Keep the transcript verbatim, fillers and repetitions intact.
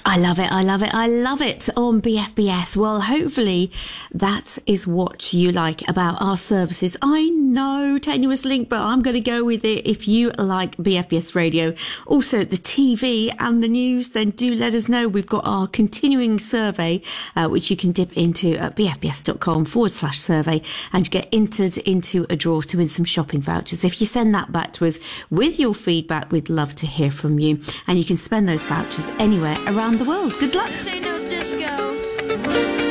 I love it, I love it, I love it on B F B S. Well, hopefully that is what you like about our services. I know, tenuous link, but I'm going to go with it. If you like B F B S Radio, also the T V and the news, then do let us know. We've got our continuing survey, uh, which you can dip into at bfbs.com forward slash survey and get entered into a draw to win some shopping vouchers. If you send that back to us with your feedback, we'd love to hear from you. And you can spend those vouchers anywhere around the world. Good luck. This ain't no disco.